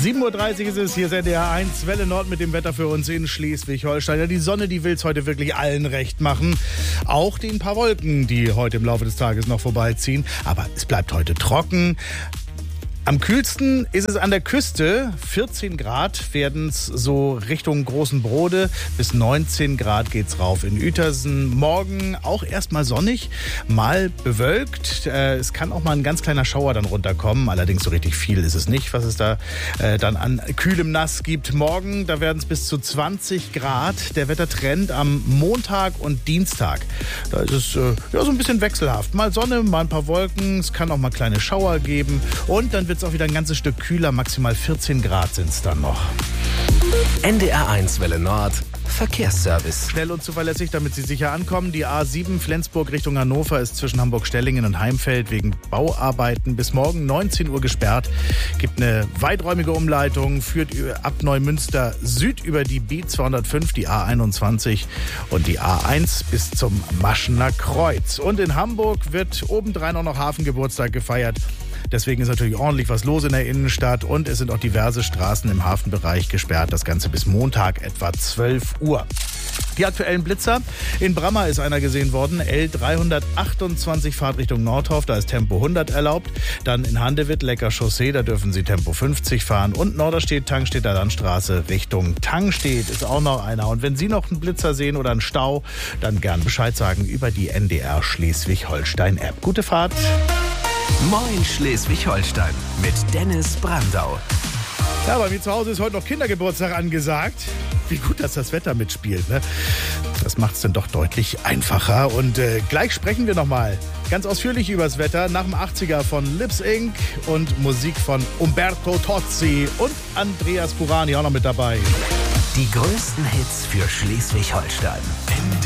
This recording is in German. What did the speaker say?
7:30 Uhr ist es, hier ist NDR 1, Welle Nord mit dem Wetter für uns in Schleswig-Holstein. Ja, die Sonne, die will es heute wirklich allen recht machen. Auch den paar Wolken, die heute im Laufe des Tages noch vorbeiziehen. Aber es bleibt heute trocken. Am kühlsten ist es an der Küste. 14 Grad werden es so Richtung Großen Brode. Bis 19 Grad geht's rauf in Uetersen. Morgen auch erstmal sonnig, mal bewölkt. Es kann auch mal ein ganz kleiner Schauer dann runterkommen. Allerdings so richtig viel ist es nicht, was es da dann an kühlem Nass gibt. Morgen, da werden es bis zu 20 Grad. Der Wettertrend am Montag und Dienstag. Da ist es so ein bisschen wechselhaft. Mal Sonne, mal ein paar Wolken. Es kann auch mal kleine Schauer geben. Und dann wird es auch wieder ein ganzes Stück kühler, maximal 14 Grad sind es dann noch. NDR 1 Welle Nord Verkehrsservice. Schnell und zuverlässig, damit Sie sicher ankommen. Die A7 Flensburg Richtung Hannover ist zwischen Hamburg-Stellingen und Heimfeld wegen Bauarbeiten bis morgen 19 Uhr gesperrt. Gibt eine weiträumige Umleitung, führt ab Neumünster Süd über die B205, die A21 und die A1 bis zum Maschener Kreuz. Und in Hamburg wird obendrein auch noch Hafengeburtstag gefeiert. Deswegen ist natürlich ordentlich was los in der Innenstadt und es sind auch diverse Straßen im Hafenbereich gesperrt. Das Ganze bis Montag etwa 12 Uhr. Die aktuellen Blitzer. In Brammer ist einer gesehen worden. L328 Fahrt Richtung Nordhof, da ist Tempo 100 erlaubt. Dann in Handewitt, Lecker Chaussee, da dürfen Sie Tempo 50 fahren. Und Norderstedt, Tangstedter Landstraße Richtung Tangstedt ist auch noch einer. Und wenn Sie noch einen Blitzer sehen oder einen Stau, dann gern Bescheid sagen über die NDR Schleswig-Holstein-App. Gute Fahrt. Moin Schleswig-Holstein mit Dennis Brandau. Ja, bei mir zu Hause ist heute noch Kindergeburtstag angesagt. Wie gut, dass das Wetter mitspielt, ne? Das macht es dann doch deutlich einfacher. Und gleich sprechen wir nochmal ganz ausführlich über das Wetter. Nach dem 80er von Lips Inc. und Musik von Umberto Tozzi und Andreas Burani auch noch mit dabei. Die größten Hits für Schleswig-Holstein.